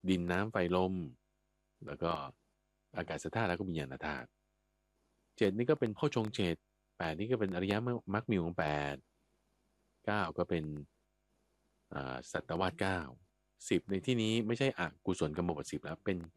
ดินน้ำไฟลมแล้วก็อากาศธาตุแล้วก็วิญญาณธาตุเจ็ดนี่ก็เป็นโพชฌงค์เจ็ดแปดนี่ก็เป็นอริยมรรคมีองค์แปดเก้าก็เป็นสัตววาสเก้าสิบในที่นี้ไม่ใช่อกุศลกรรมบทสิบแล้วเป็น